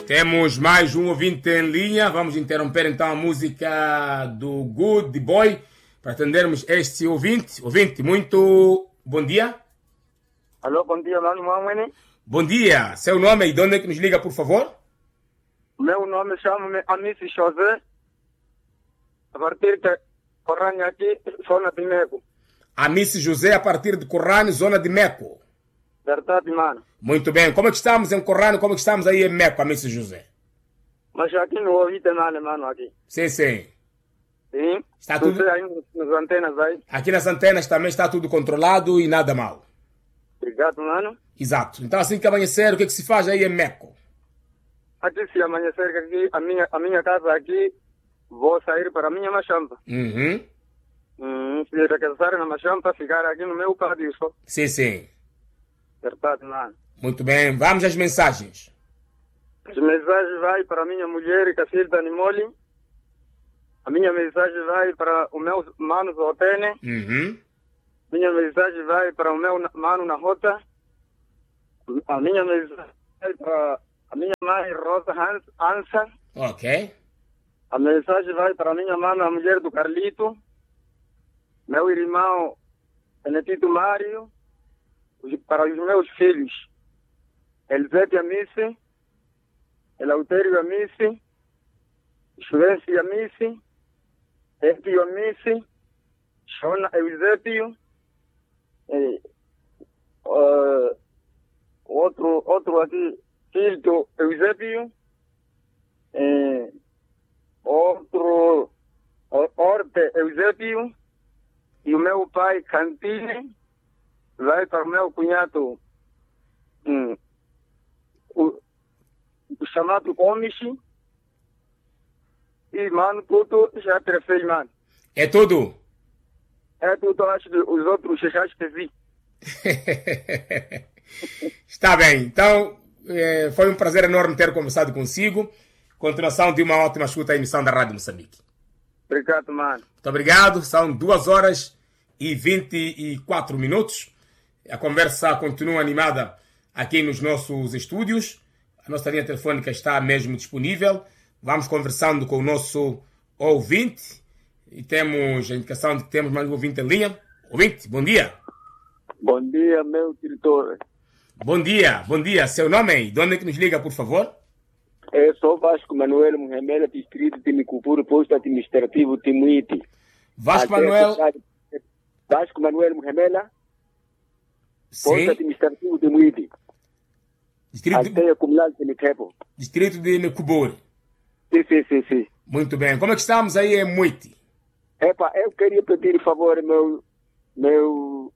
Temos mais um ouvinte em linha. Vamos interromper então a música do Good Boy para atendermos este ouvinte. Ouvinte, muito bom dia. Alô, bom dia, mano. Bom dia. Seu nome e de onde é que nos liga, por favor? Meu nome chama-me Amici José. A partir de Corrânio aqui, zona de Meco. Amici José, a partir de Corrânio, zona de Meco. Verdade, mano. Muito bem. Como é que estamos em Corrânio? Como é que estamos aí em Meco, Amici José? Mas aqui não ouvi nada, mano, aqui. Sim, sim. Sim? Está tudo... Você aí nas antenas aí? Aqui nas antenas também está tudo controlado e nada mal. Obrigado, mano. Exato. Então assim que amanhecer, o que é que se faz aí em Meco? Aqui se amanhecer aqui, a minha casa aqui, vou sair para a minha machamba. Se regressar na machamba, ficar aqui no meu pátio só. Sim, sim. Verdade, mano. Muito bem. Vamos às mensagens. As mensagens vai para a minha mulher, Cacilda Nimoli. A minha mensagem vai para o meu mano Zotene. Minha mensagem vai para o meu mano Nahota. A minha mensagem vai para a minha mãe Rosa Ansa. Ok. A mensagem vai para a minha mãe, a mulher do Carlito. Meu irmão Benedito Mário. Para os meus filhos, Elisete Amici, Eleutério Amici, Juvencio Amici, Epio Amici, Shona Eusépio, outro aqui, Filto Eusépio, outro Orte Eusépio, e o meu pai Cantine. Vai para o meu cunhado, o chamado Comichi. E, mano, tudo já trefei, mano. É tudo? É tudo, acho que os outros já esqueci. Está bem. Então, foi um prazer enorme ter conversado consigo. Continuação de uma ótima escuta à emissão da Rádio Moçambique. Obrigado, mano. Muito obrigado. São 2h24. A conversa continua animada aqui nos nossos estúdios. A nossa linha telefônica está mesmo disponível. Vamos conversando com o nosso ouvinte. E temos a indicação de que temos mais um ouvinte em linha. Ouvinte, bom dia. Bom dia, meu diretor. Bom dia, bom dia. Seu nome e de onde é que nos liga, por favor? Eu sou Vasco Manuel Muhemela, distrito de Micupuro, posto administrativo Timuiti. Vasco Manuel Muhemela. Posto Sim. administrativo de Muidi. Aldeia comunal de Mitepo. Distrito de Mecuburi. Sim. Muito bem. Como é que estamos aí em Muiti? Epa, eu queria pedir favor, meu...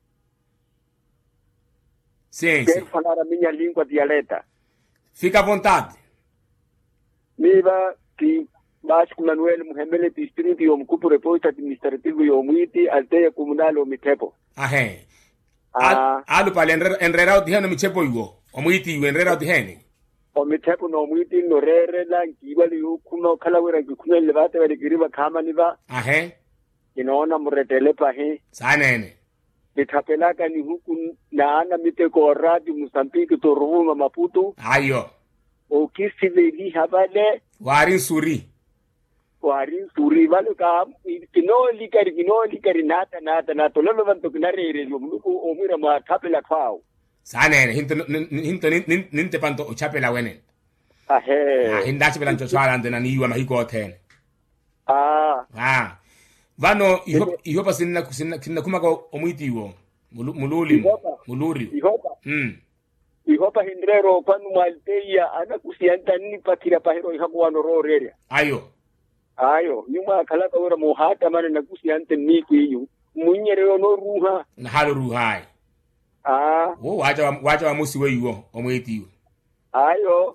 Sim, Quero falar a minha língua dialeta. Fica à vontade. Miva, que Vasco Manuel Muhemele, distrito de Micupuro, posto administrativo de Muidi, aldeia comunal de Mitepo. Ahém. Alu pale enrerao di hene michepo yuo. Omuiti yu enrerao di hene. O Mitepo no Muidi no rere la kiwali yu kuno kalawira kikuno levate wali kiriba kama niva. Ahém. Inaona muretele pahe. Sanene. Nitapelaka ni huku na ana miteko radio Mozambique to Ruvuma Maputo. Ayo. O kisiveli habale. Warin suri. Warin suri balu ka kino likari nata lolo bantu kinare muluku omira ma tapela kwao. Sanene hinto ninte panto ochapela wenen. Ahe. Hindachi belancho swala ndena ni yuwa mahiko otene. Ah. Vano ihopa sinna kumaka omuiti yuo. Muluri. Ihopa. Ihopa hindrero kwanu malteia ana kusianta ni pakira pahero ihakuwa nororeria. Ayo, nyuma kalaka ora mohata mana na kusianta ni kuyu. Munyere no ruha. Na halo ruhai. Wacha wa musi we yuo omuiti yuo. Ayo.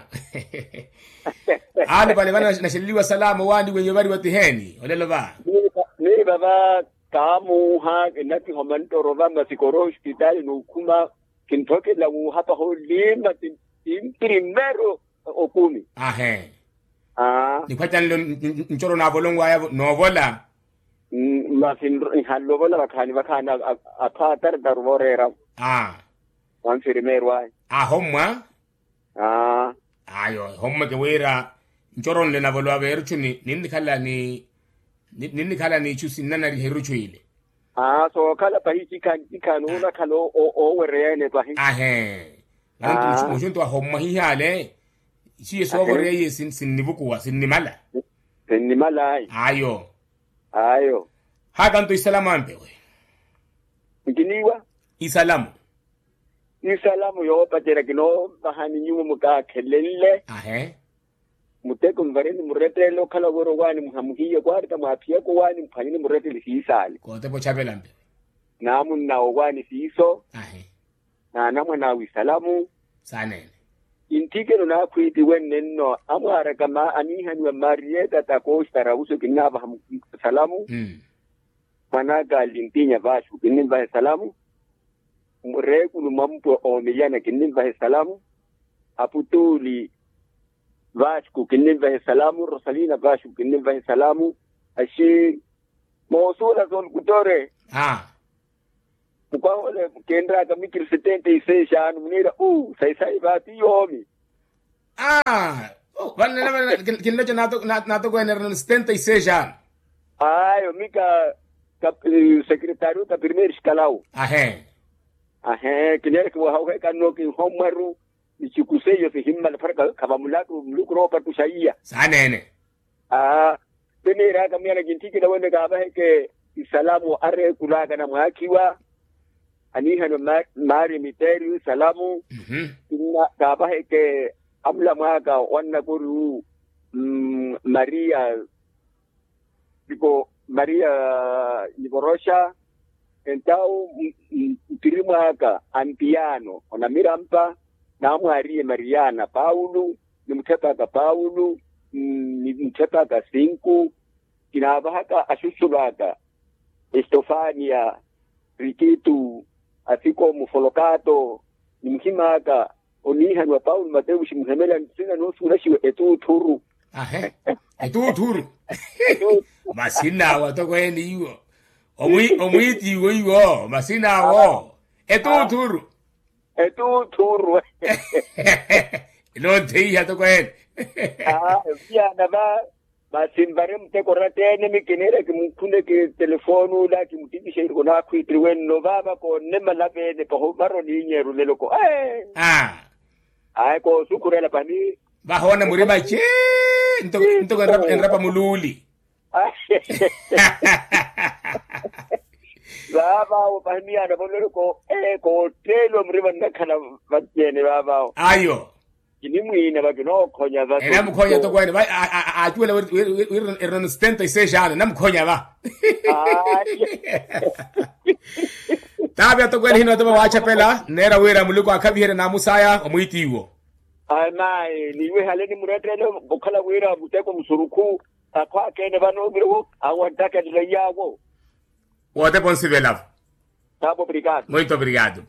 Ali pale bana nashiliwa salamu wandi wenye bari watiheni. Olelo ba. Ni baba kamu ha nati homantoro ba masikoro hospital no kuma kintoke la hapa holima primero okumi. Ni kwacha nchoro na volongwa ya novola. Masin halovola bakana apatar darvorera. Wan firmero ai. Homwa. Ayo, homma ke wera nchoron le na volwa verchu nini khala ni chusi nana ri heruchu ile. So kala pahichi kanuna kalo o werene pahi. Nantu mushuntu wa homma hi hale. Si so voreye sin nivukuwa sin nimala. Sin nimala. Ayo. Hagantu isalamu ampe we. Ikiniwa? Isalamu yo patera kino bahani nyumu muka kelele. Muteko mvareni murete lo kala goro wani muhamuhiye kwarta mapia ko wani mphanyini murete lisisali. Ko tepo chabelambe. Namu na wani siso. Na namwe na wisalamu. Sanene. Intike no na kwiti wenenno amara kama anihan wa marieta takosta uso kinaba salamu. Managa limpinya vashu kinimba salamu. Mrekulu mampo omiliana kinimba salamu. Aputuli Vasco kinimba salamu. Rosalina Vasco kinimba salamu. Ashi Mosula zon kutore. Mkwahole kendra kamikiri 76 anu munira sai bati yomi. Vale kinlocha nato kwa 76 anu. Ayo mika secretário da primeira escalão. Kinera que o que cano que homaru ni chikuseyo se himmal farka kabamulatu mlukro patu shaiya. Sanene. Benera kamera gintiki na wende gaba ke salamu are kulaga na mwakiwa aniha no mari miterio salamu. Inna gaba ke amla mwaga wanna guru Maria Niborosha entao tirimaka ampiano ona mirampa na mwari Mariana Paulo ni mtepaka Paulo ni mtepaka 5 kinabaka ashusubaka Estofania Rikitu afiko mufolokato ni mkimaka oniha wa Paulo Mateo shimhemela sina nusu nashiwe etuturu. Etuturu. Masina watoko eni iwo. Omwiti iwo masina wo. Etuturu. No tei hatoko eni. Pia naba masimbare mteko ratene mikinere kimkune ki telefonu la kimtibishe irko na kwitri wenno baba ko nema labene pa baro ni nyeru leloko. Ko sukurela pani bahona murima che into enrapa mululi. Baba o pani ana bolero ko telo murima nakana vatene baba. Ayo. Inimwina bakino khonya ba. Namukhonya to kwani ba atwele irano 76 anos namukhonya ba. Tabia to kwani hino to wacha pela nera wera muluko akabihera na musaya omwitiwo. Niwe haleni muretrelo bokhala wera buteko musuruku akwa kene banobiro awantaka dilayawo. Wote ponsivelava. Tá, obrigado. Muito obrigado.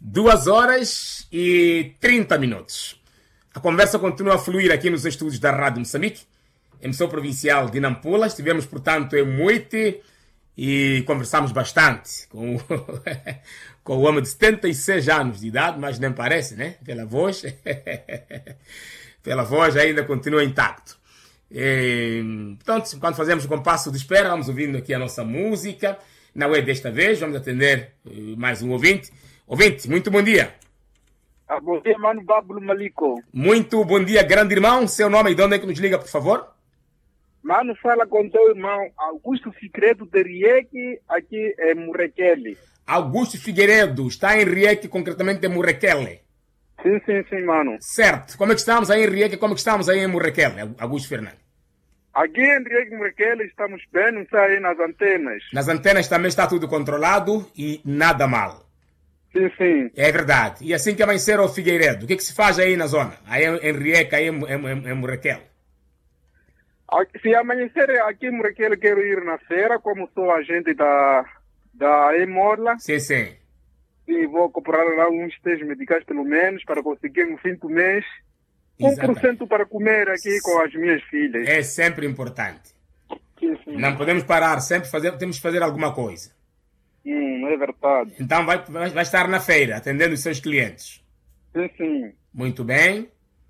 2h30. A conversa continua a fluir aqui nos estúdios da Rádio Moçambique, emissão provincial de Nampula. Estivemos, portanto, em Moite e conversamos bastante com o homem de 76 anos de idade, mas nem parece, né? Pela voz. Pela voz ainda continua intacto. Portanto, enquanto fazemos o compasso de espera, vamos ouvindo aqui a nossa música. Não é desta vez, vamos atender mais um ouvinte. Ouvinte, muito bom dia. Bom dia, mano Pablo Maliko. Muito bom dia, grande irmão. Seu nome e de onde é que nos liga, por favor? Mano, fala com teu irmão Augusto Figueiredo de Rieke, aqui em Murekele. Augusto Figueiredo, está em Rieke, concretamente em Murekele. Sim, mano. Certo. Como é que estamos aí em Rieke, como é que estamos aí em Murekele, Augusto Fernandes? Aqui em Rieke, Murekele, estamos bem, não está aí nas antenas. Nas antenas também está tudo controlado e nada mal. Sim. É verdade. E assim que amanhecer ao Figueiredo, o que se faz aí na zona? Aí em Rieke, aí em Murekele? Se amanhecer aqui em Murekele, quero ir na feira, como sou agente da Emorla. Sim. E vou comprar lá uns testes medicais, pelo menos, para conseguir no fim do mês 1% para comer aqui com as minhas filhas. É sempre importante. Sim. Não podemos parar, sempre temos que fazer alguma coisa. É verdade. Então vai estar na feira, atendendo os seus clientes. Sim. Muito bem.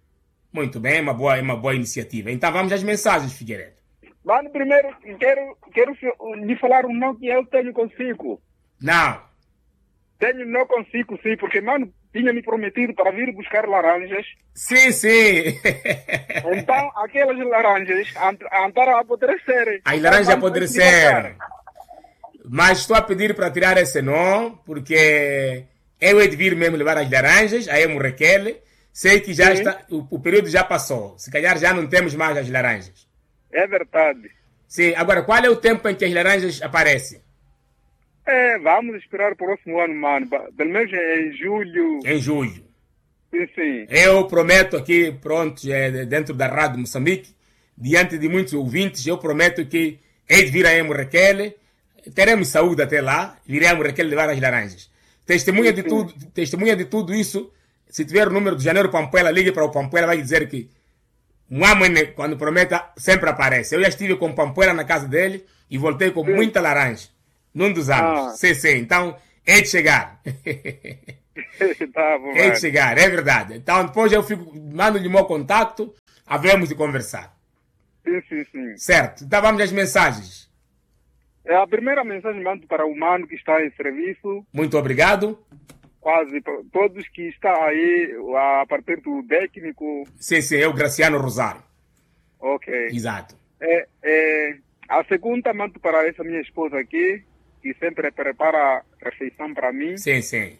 Muito bem, é uma boa iniciativa. Então vamos às mensagens, Figueiredo. Mano, primeiro quero lhe falar um não que eu tenho consigo. Não. Tenho não consigo, sim, porque, mano, tinha me prometido para vir buscar laranjas. Sim, sim. Então, aquelas laranjas andaram a apodrecer. As laranjas apodreceram. Mas estou a pedir para tirar esse não, porque eu he de vir mesmo levar as laranjas, aí é Morrequele. Sei que já está, o período já passou. Se calhar já não temos mais as laranjas. É verdade. Sim, agora qual é o tempo em que as laranjas aparecem? Vamos esperar o próximo ano, mano. Pelo menos em julho. Em julho. Sim, sim. Eu prometo aqui, pronto, dentro da Rádio Moçambique, diante de muitos ouvintes, eu prometo que hei de vir a Morrequele, teremos saúde até lá, virei a Morrequele levar as laranjas. Testemunha de tudo isso, se tiver o número do Janeiro Pampuela, ligue para o Pampuela, vai dizer que um homem, quando prometa, sempre aparece. Eu já estive com o Pampuela na casa dele e voltei com muita laranja. Num dos anos. Sim. Então, é de chegar. Tá bom, é de chegar, é verdade. Então, depois eu mando-lhe o meu contato, havemos de conversar. Sim. Certo. Então, vamos às mensagens. A primeira mensagem mando para o mano que está em serviço. Muito obrigado. Quase todos que estão aí, a partir do técnico. Sim, é o Graciano Rosário. Ok. Exato. A segunda mando para essa minha esposa aqui, que sempre prepara a refeição para mim. Sim.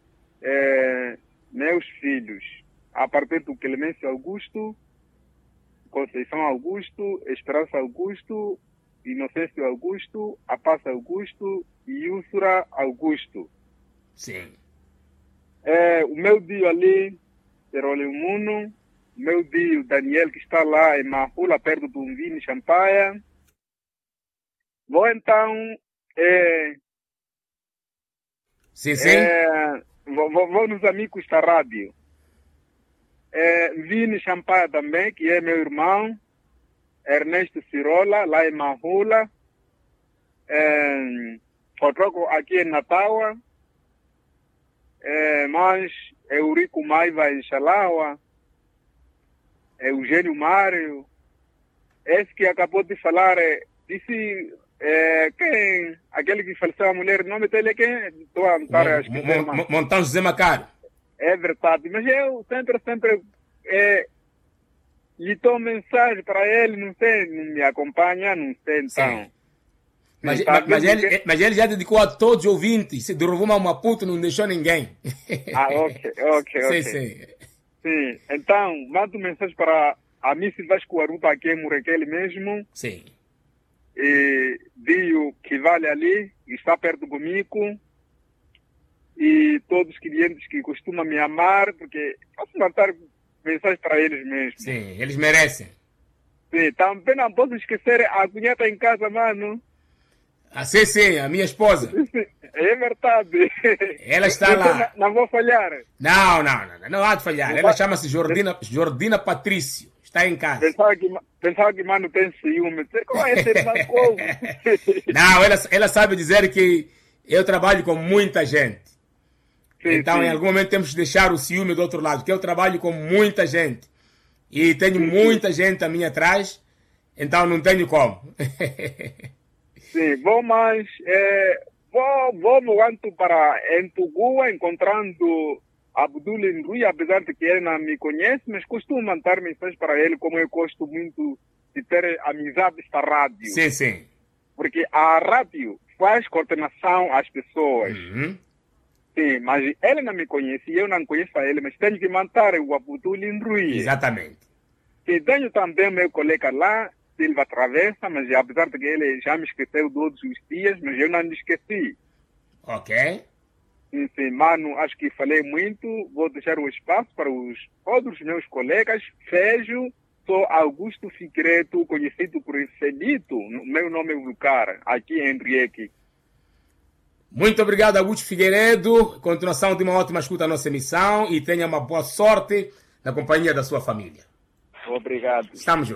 Meus filhos, a partir do Clemêncio Augusto, Conceição Augusto, Esperança Augusto, Inocêncio Augusto, Apaz Augusto e Úrsula Augusto. Sim. O meu tio ali, Jerônimo Muno, o meu tio Daniel, que está lá em Mahula, perto do Vini Champaia. Vou então... Sim. Vou nos amigos da rádio. Vini Champaia também, que é meu irmão. Ernesto Cirola, lá em Mahula. Fotroco aqui em Nataua. Mas Eurico Maiva em Xalaua. Eugênio Mário. Esse que acabou de falar, disse... quem? Aquele que faleceu a mulher, o nome dele é quem? Estou a anotar as coisas. Montão José Macário. É verdade, mas eu sempre lhe dou mensagem para ele, não sei, não me acompanha, não sei, então. Mas ele já dedicou a todos os ouvintes, se do Rovuma a Maputo não deixou ninguém. Ok. Sim, então, mando mensagem para a Miss Vasco Aruta aqui em Morrequele mesmo. Sim. E Dio que vale ali, está perto comigo, e todos os clientes que costumam me amar, porque posso mandar mensagem para eles mesmo. Sim, eles merecem. Sim, também não posso esquecer a cunhada em casa, mano. Sim, a minha esposa. É verdade. Ela está lá. Não vou falhar. Não há de falhar. Ela chama-se Jordina Patrício. Está em casa. Pensava que mano tem ciúme. Qual é esse irmão como? Não, ela sabe dizer que eu trabalho com muita gente. Então, em algum momento temos que deixar o ciúme do outro lado, que eu trabalho com muita gente. E tenho muita gente a mim atrás, então não tenho como. Sim, vou no Anto para Entugua, encontrando Abdul Rui, apesar de que ele não me conhece, mas costumo mandar mensagens para ele, como eu gosto muito de ter amizades para a rádio. Sim. Porque a rádio faz coordenação às pessoas. Uhum. Sim, mas ele não me conhece e eu não conheço a ele, mas tenho que mandar o Abdul Rui. Exatamente. E tenho também meu colega lá, Silva Travessa, mas apesar de que ele já me esqueceu todos os dias, mas eu não me esqueci. Ok. Sim, mano, acho que falei muito. Vou deixar o espaço para os outros meus colegas. Fejo, sou Augusto Figueiredo, conhecido por Celito, meu nome é vulgar, aqui em Henrique. Muito obrigado, Augusto Figueiredo. Continuação de uma ótima escuta à nossa emissão e tenha uma boa sorte na companhia da sua família. Obrigado. Estamos juntos.